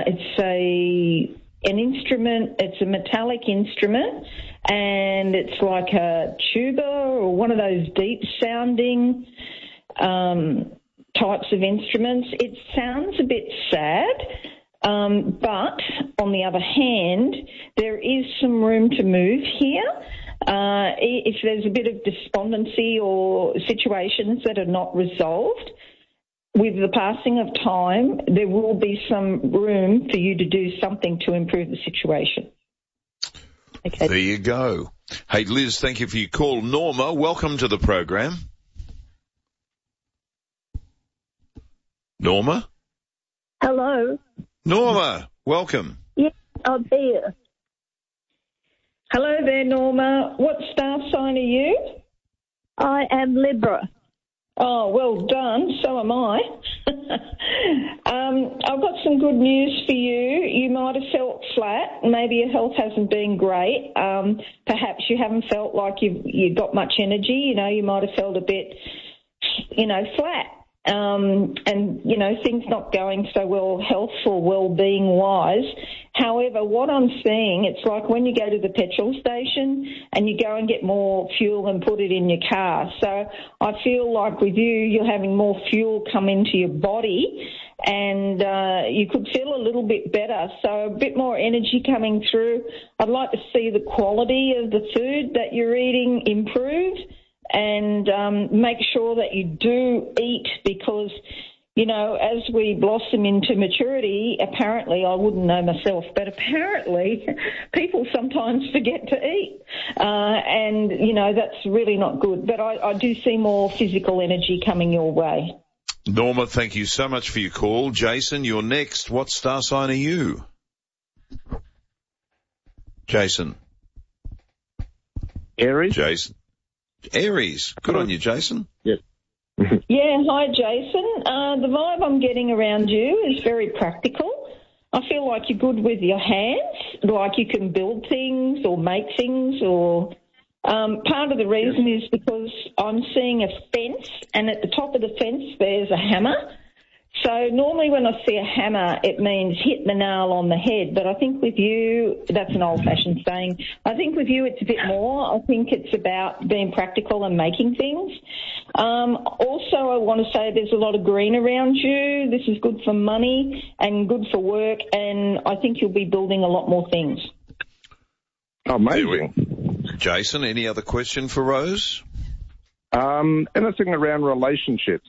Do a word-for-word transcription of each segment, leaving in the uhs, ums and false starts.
it's a an instrument. It's a metallic instrument, and it's like a tuba or one of those deep-sounding um, types of instruments. It sounds a bit sad, um, but on the other hand, there is some room to move here. Uh, if there's a bit of despondency or situations that are not resolved, with the passing of time, there will be some room for you to do something to improve the situation. Okay. There you go. Hey, Liz, thank you for your call. Norma, welcome to the program. Norma? Hello. Norma, welcome. Yes, I'm here. Hello there, Norma. What star sign are you? I am Libra. Oh, well done. So am I. um, I've got some good news for you. You might have felt flat. Maybe your health hasn't been great. Um, perhaps you haven't felt like you've, you've got much energy. You know, you might have felt a bit, you know, flat. Um, and, you know, things not going so well health or well-being-wise. However, what I'm seeing, it's like when you go to the petrol station and you go and get more fuel and put it in your car. So I feel like with you, you're having more fuel come into your body and uh, you could feel a little bit better. So a bit more energy coming through. I'd like to see the quality of the food that you're eating improve. And um, make sure that you do eat because, you know, as we blossom into maturity, apparently, I wouldn't know myself, but apparently people sometimes forget to eat. Uh, and, you know, that's really not good. But I, I do see more physical energy coming your way. Norma, thank you so much for your call. Jason, you're next. What star sign are you? Jason. Aries. Jason. Aries. Good on you, Jason. Yes. Yeah, hi, Jason. Uh, the vibe I'm getting around you is very practical. I feel like you're good with your hands, like you can build things or make things or... Um, part of the reason yes. is because I'm seeing a fence, and at the top of the fence there's a hammer. So normally when I see a hammer, it means hit the nail on the head. But I think with you, that's an old-fashioned saying. I think with you it's a bit more. I think it's about being practical and making things. Um, also, I want to say there's a lot of green around you. This is good for money and good for work, and I think you'll be building a lot more things. Amazing. Jason, any other question for Rose? Um, anything around relationships?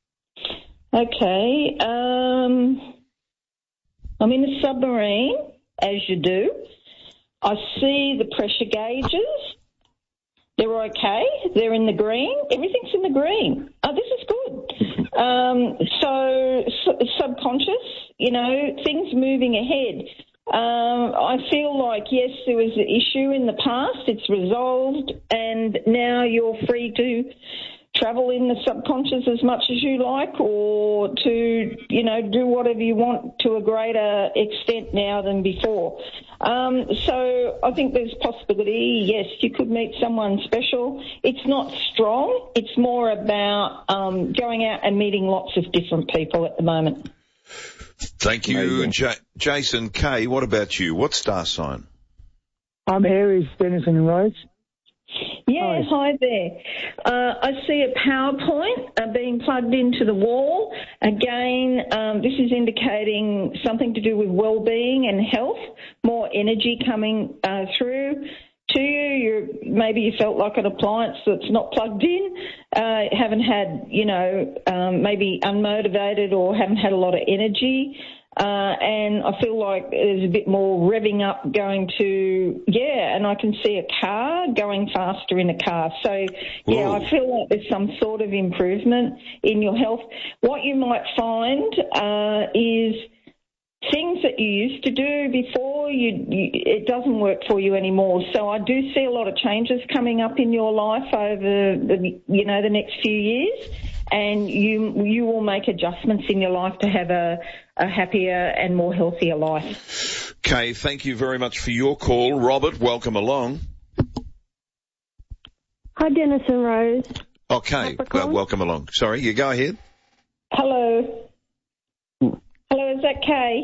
Okay, um, I'm in a submarine, as you do. I see the pressure gauges. They're okay. They're in the green. Everything's in the green. Oh, this is good. Um, so, su- subconscious, you know, things moving ahead. Um, I feel like, yes, there was an issue in the past. It's resolved, and now you're free to travel in the subconscious as much as you like, or to, you know, do whatever you want to a greater extent now than before. Um, so I think there's possibility, yes, you could meet someone special. It's not strong. It's more about um, going out and meeting lots of different people at the moment. Thank you, J- Jason. Kay, what about you? What star sign? I'm Aries, Dennis and Rose. Yeah, hi, hi there. Uh, I see a PowerPoint uh, being plugged into the wall. Again, um, this is indicating something to do with well-being and health, more energy coming uh, through to you. You're, maybe you felt like an appliance that's not plugged in, uh, haven't had, you know, um, maybe unmotivated or haven't had a lot of energy. Uh, and I feel like there's a bit more revving up going to, yeah, and I can see a car going faster in a car. So, yeah, Whoa. I feel like there's some sort of improvement in your health. What you might find uh, is things that you used to do before, you, you, it doesn't work for you anymore. So I do see a lot of changes coming up in your life over the, you know, the next few years, and you you will make adjustments in your life to have a, a happier and more healthier life. Kay, thank you very much for your call. Robert, welcome along. Hi, Dennis and Rose. Okay, well, welcome along. Sorry, you go ahead. Hello. Hello, is that Kay?